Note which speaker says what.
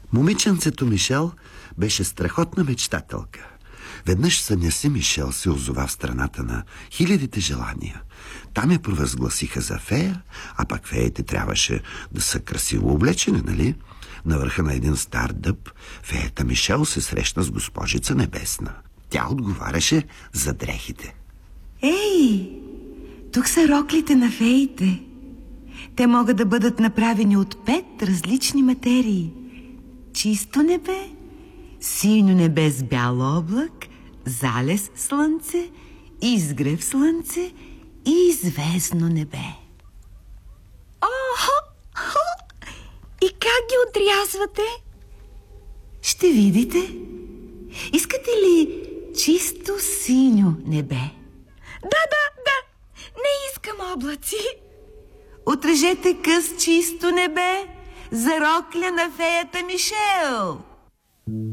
Speaker 1: Момиченцето Мишел беше страхотна мечтателка. Веднъж съня си Мишел се озова в страната на хилядите желания. Там я провъзгласиха за фея, а пък феите трябваше да са красиво облечени, нали? На върха на един стар дъб феята Мишел се срещна с госпожица Небесна. Тя отговаряше за дрехите.
Speaker 2: Ей, тук са роклите на феите. Те могат да бъдат направени от 5 различни материи. Чисто небе, синьо небе с бял облак, залез слънце, изгрев слънце и звездно небе. И как ги отрязвате? Ще видите. Искате ли чисто синьо небе? Да. Не искам облаци. Отрежете къс чисто небе за рокля на феята Мишел.